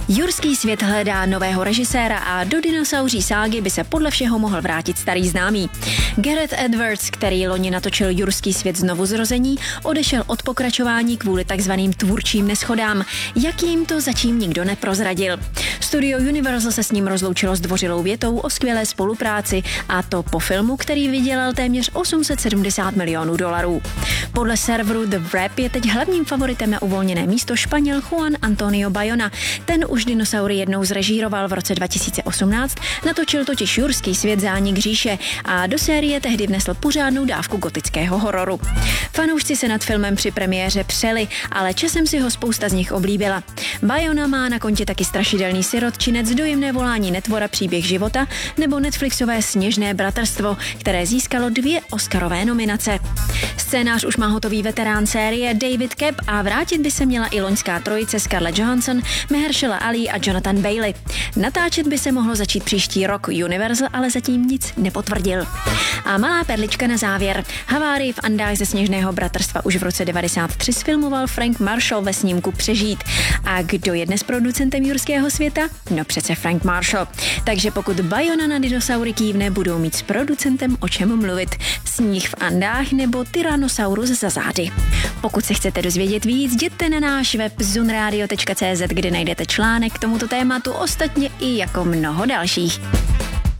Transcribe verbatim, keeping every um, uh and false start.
Jurský svět hledá nového režiséra a do dinosauří ságy by se podle všeho mohl vrátit starý známý. Gareth Edwards, který loni natočil Jurský svět znovu zrození, odešel od pokračování kvůli takzvaným tvůrčím neschodám. Jakým to zatím nikdo neprozradil. Studio Universal se s ním rozloučilo zdvořilou větou o skvělé spolupráci, a to po filmu, který vydělal téměř osm set sedmdesát milionů dolarů. Podle serveru The Wrap je teď hlavním favoritem na uvolněné místo Španěl Juan Antonio Bayona. Ten už dinosaury jednou zrežíroval v roce dva tisíce osmnáct, natočil totiž Jurský svět zánik říše a do série tehdy vnesl pořádnou dávku gotického hororu. Fanoušci se nad filmem při premiéře přeli, ale časem si ho spousta z nich oblíbila. Bayona má na kontě taky strašidelný sirotčinec, dojemné volání netvora příběh života nebo Netflixové Sněžné bratrstvo, které získalo dvě Oscarové nominace. Scénář už má hotový veterán série David Koepp a vrátit by se měla i loňská trojice Scarlett Johansson, Mahershala Ali a Jonathan Bailey. Natáčet by se mohlo začít příští rok. Universal ale zatím nic nepotvrdil. A malá perlička na závěr. Havárii v Andách ze Sněžného bratrstva už v roce devadesát tři sfilmoval Frank Marshall ve snímku Přežít. A kdo je dnes producentem Jurského světa? No přece Frank Marshall. Takže pokud Bayona na dinosaury kývne, budou mít s producentem o čem mluvit. Sníh v Andách nebo Tyrannosaurus za zády. Pokud se chcete dozvědět víc, jděte na náš web zunradio tečka cé zet, kde najdete článek k tomuto tématu, ostatně i jako mnoho dalších.